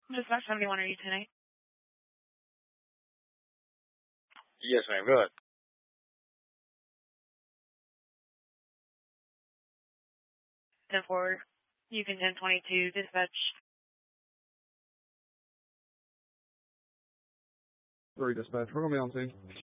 Dispatch 71, are you tonight? Yes, ma'am. Go ahead. 10-4, you can 1022, dispatch. 3 dispatch, we're going to be on scene.